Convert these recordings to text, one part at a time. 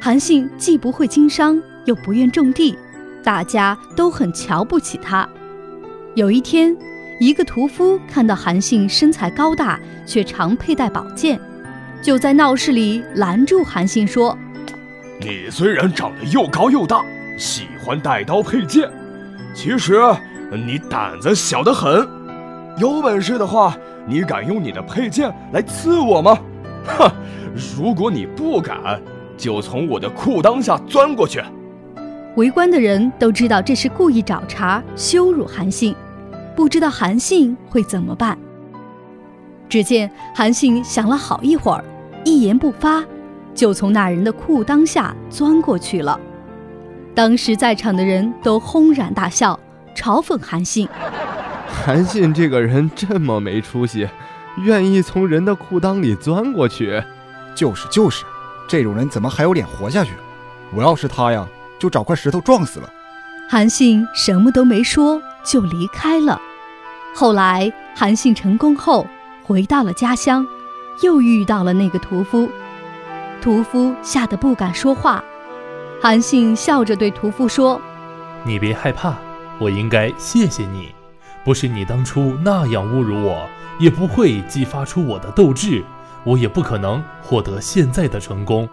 韩信既不会经商，又不愿种地，大家都很瞧不起他。有一天，一个屠夫看到韩信身材高大，却常佩戴宝剑，就在闹市里拦住韩信说： 你虽然长得又高又大，喜欢带刀佩剑，其实你胆子小得很。有本事的话，你敢用你的佩剑来刺我吗？哼，如果你不敢，就从我的裤裆下钻过去。 围观的人都知道这是故意找茬羞辱韩信，不知道韩信会怎么办。只见韩信想了好一会儿，一言不发，就从那人的裤裆下钻过去了。当时在场的人都轰然大笑，嘲讽韩信。 韩信这个人这么没出息，愿意从人的裤裆里钻过去。 就是，这种人怎么还有脸活下去？我要是他呀，就找块石头撞死了。 韩信什么都没说，就离开了。后来韩信成功后，回到了家乡，又遇到了那个屠夫。屠夫吓得不敢说话。韩信笑着对屠夫说： 你别害怕，我应该谢谢你。不是你当初那样侮辱我，也不会激发出我的斗志，我也不可能获得现在的成功。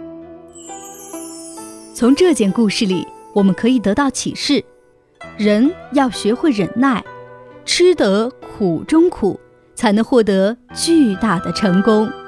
从这件故事里，我们可以得到启示，人要学会忍耐，吃得苦中苦，才能获得巨大的成功。